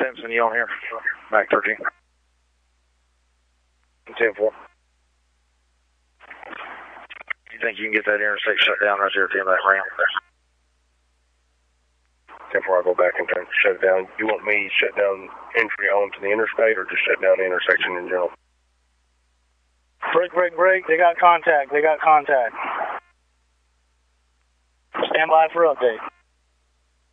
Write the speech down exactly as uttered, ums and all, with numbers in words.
Benson, you on here? Mac thirteen. ten four. You think you can get that interstate shut down right there at the end of that ramp there? ten four, I'll go back and turn, shut it down. You want me to shut down entry onto the interstate or just shut down the intersection in general? Break, break, break. They got contact. They got contact. Stand by for update.